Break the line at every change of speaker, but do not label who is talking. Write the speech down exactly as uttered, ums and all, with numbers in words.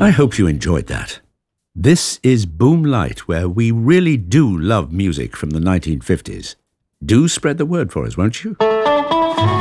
I hope you enjoyed that. This is Boom Light, where we really do love music from the nineteen fifties. Do spread the word for us, won't you?